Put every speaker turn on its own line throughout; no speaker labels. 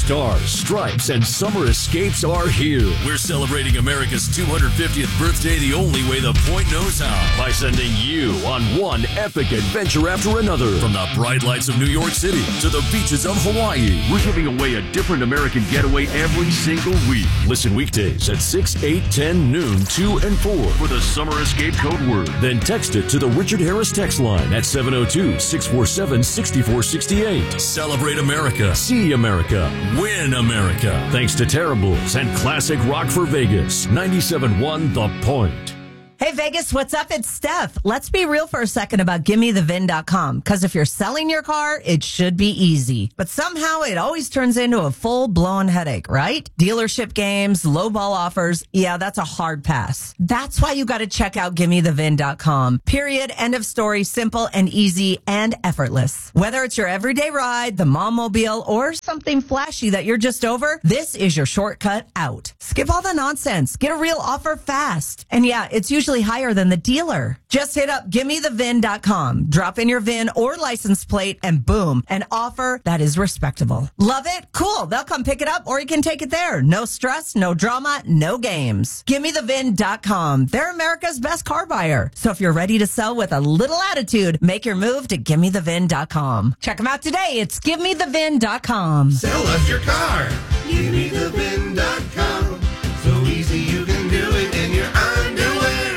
Stars, stripes, and summer escapes are here. We're celebrating America's 250th birthday the only way the Point knows how, by sending you on one epic adventure after another. From the bright lights of New York City to the beaches of Hawaii, we're giving away a different American getaway every single week. Listen weekdays at 6, 8, 10, noon, 2, and 4 for the Summer Escape code word. Then text it to the Richard Harris text line at 702-647-6468. Celebrate America. See America. Win America. Thanks to Terribles and Classic Rock for Vegas. 97.1 The Point.
Hey, Vegas, what's up? It's Steph. Let's be real for a second about GimmeTheVin.com, because if you're selling your car, it should be easy. But somehow it always turns into a full-blown headache, right? Dealership games, lowball offers. Yeah, that's a hard pass. That's why you got to check out GimmeTheVin.com. Period. End of story. Simple and easy and effortless. Whether it's your everyday ride, the mom-mobile, or something flashy that you're just over, this is your shortcut out. Skip all the nonsense. Get a real offer fast. And yeah, it's usually higher than the dealer. Just hit up GimmeTheVin.com. Drop in your VIN or license plate and boom, an offer that is respectable. Love it? Cool. They'll come pick it up or you can take it there. No stress, no drama, no games. GimmeTheVin.com. They're America's best car buyer. So if you're ready to sell with a little attitude, make your move to GimmeTheVin.com. Check them out today. It's GimmeTheVin.com.
Sell us your car. GimmeTheVin.com. So easy you can do it in your underwear.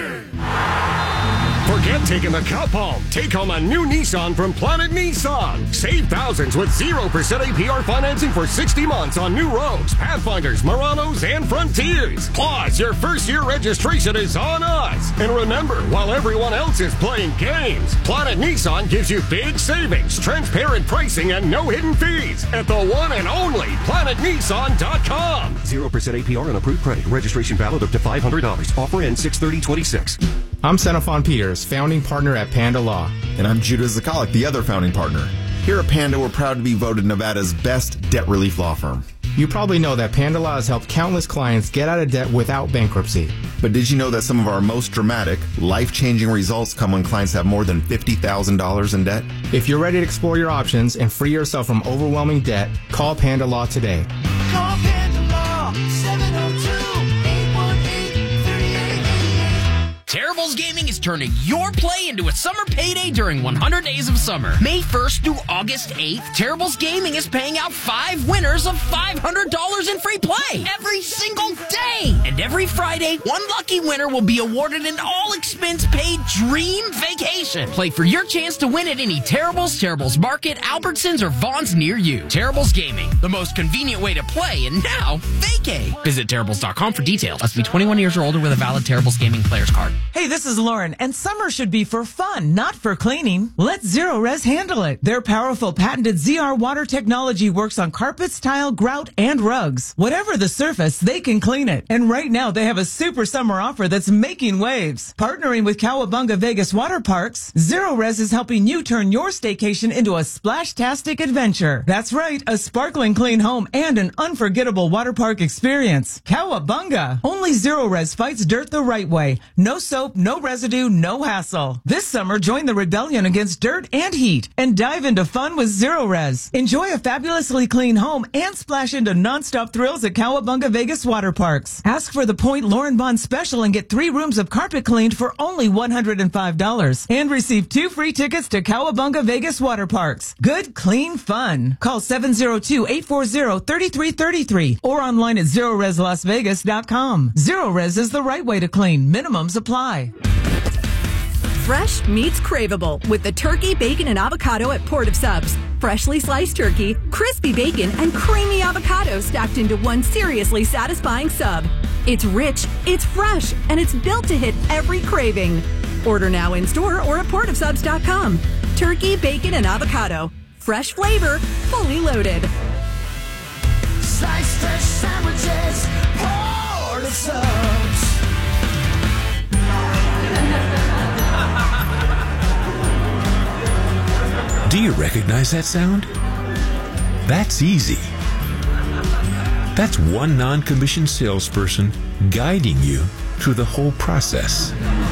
Forget taking the Cup home. Take home a new Nissan from Planet Nissan. Save thousands with 0% APR financing for 60 months on new Rogues, Pathfinders, Muranos, and Frontiers. Plus, your first year registration is on us. And remember, while everyone else is playing games, Planet Nissan gives you big savings, transparent pricing, and no hidden fees at the one and only PlanetNissan.com. 0% APR on approved credit. Registration valid up to $500. Offer ends 6/30/26.
I'm Xenophon Peters, founding partner at Panda Law.
And I'm Judah Zakalik, the other founding partner. Here at Panda, we're proud to be voted Nevada's best debt relief law firm.
You probably know that Panda Law has helped countless clients get out of debt without bankruptcy.
But did you know that some of our most dramatic, life-changing results come when clients have more than $50,000 in debt?
If you're ready to explore your options and free yourself from overwhelming debt, call Panda Law today.
Call Panda Law, 702-818-3888.
Terribles Gaming is turning your play into a summer payday during 100 Days of Summer. May 1st through August 8th, Terribles Gaming is paying out 5 winners of $500 in free play every single day. And every Friday, one lucky winner will be awarded an all-expense-paid dream vacation. Play for your chance to win at any Terribles, Terribles Market, Albertsons, or Vaughn's near you. Terribles Gaming, the most convenient way to play, and now vacay. Visit Terribles.com for details. Must be 21 years or older with a valid Terribles Gaming player's card.
Hey, this is Lauren, and summer should be for fun, not for cleaning. Let Zerorez handle it. Their powerful patented ZR water technology works on carpets, tile, grout, and rugs. Whatever the surface, they can clean it. And right now, they have a super summer offer that's making waves. Partnering with Cowabunga Vegas Water Parks, Zerorez is helping you turn your staycation into a splash-tastic adventure. That's right, a sparkling clean home and an unforgettable water park experience. Cowabunga! Only Zerorez fights dirt the right way. No soap, no residue, no hassle. This summer, join the rebellion against dirt and heat and dive into fun with Zerorez. Enjoy a fabulously clean home and splash into nonstop thrills at Cowabunga Vegas Water Parks. Ask for the Point Lauren Bond special and get 3 rooms of carpet cleaned for only $105 and receive 2 free tickets to Cowabunga Vegas Water Parks. Good, clean fun. Call 702-840-3333 or online at ZerorezLasVegas.com. Zerorez is the right way to clean. Minimums apply.
Fresh meets craveable with the turkey, bacon, and avocado at Port of Subs. Freshly sliced turkey, crispy bacon, and creamy avocado stacked into one seriously satisfying sub. It's rich, it's fresh, and it's built to hit every craving. Order now in store or at portofsubs.com. Turkey, bacon, and avocado. Fresh flavor, fully loaded.
Slice fresh sandwiches, Port of Subs.
Do you recognize that sound? That's easy. That's one non-commissioned salesperson guiding you through the whole process.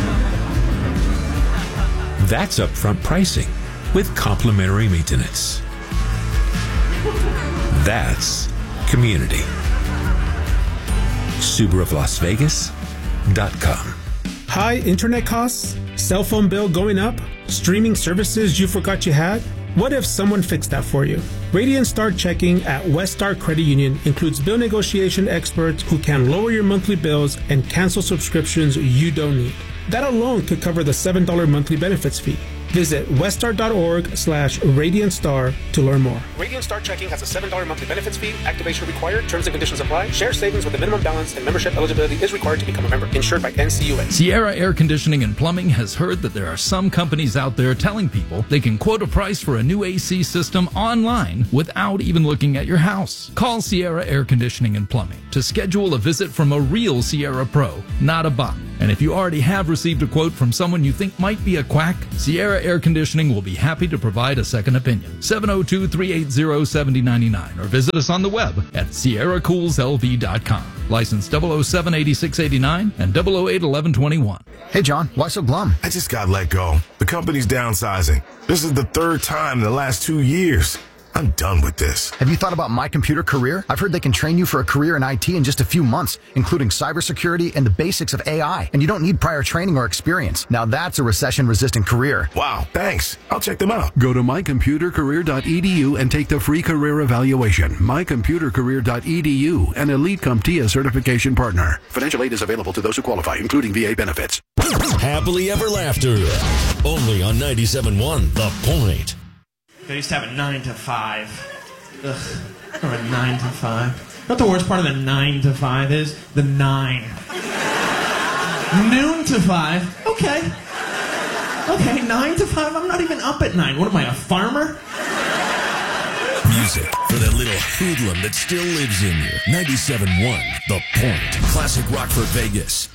That's upfront pricing with complimentary maintenance. That's community. SubaruofLasVegas.com.
High internet costs? Cell phone bill going up? Streaming services you forgot you had? What if someone fixed that for you? Radiant Star Checking at West Star Credit Union includes bill negotiation experts who can lower your monthly bills and cancel subscriptions you don't need. That alone could cover the $7 monthly benefits fee. Visit weststar.org/RadiantStar to learn more.
Radiant Star Checking has a $7 monthly benefits fee. Activation required. Terms and conditions apply. Share savings with a minimum balance and membership eligibility is required to become a member. Insured by NCUA.
Sierra Air Conditioning and Plumbing has heard that there are some companies out there telling people they can quote a price for a new AC system online without even looking at your house. Call Sierra Air Conditioning and Plumbing to schedule a visit from a real Sierra Pro, not a bot. And if you already have received a quote from someone you think might be a quack, Sierra Air Conditioning will be happy to provide a second opinion. 702-380-7099 or visit us on the web at sierracoolslv.com. License 007-8689 and 008-1121.
Hey, John, why so glum?
I just got let go. The company's downsizing. This is the third time in the last 2 years. I'm done with this.
Have you thought about My Computer Career? I've heard they can train you for a career in IT in just a few months, including cybersecurity and the basics of AI. And you don't need prior training or experience. Now that's a recession-resistant career.
Wow, thanks. I'll check them out.
Go to mycomputercareer.edu and take the free career evaluation. mycomputercareer.edu, an Elite CompTIA certification partner. Financial aid is available to those who qualify, including VA benefits.
Happily Ever Laughter. Only on 97.1 The Point.
They used to have a 9 to 5. Ugh, or a 9 to 5. Not the worst part of the 9 to 5 is the 9. Noon to 5. Okay. Okay, 9 to 5. I'm not even up at 9. What am I, a farmer?
Music for that little hoodlum that still lives in you. 97.1 The Point. Classic Rockford, Vegas.